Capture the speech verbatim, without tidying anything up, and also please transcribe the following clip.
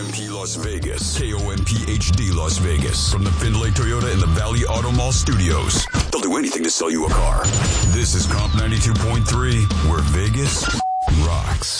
M P Las Vegas. K O M P H D Las Vegas. From the Findlay Toyota in the Valley Auto Mall studios. They'll do anything to sell you a car. This is Comp ninety-two point three, where Vegas rocks.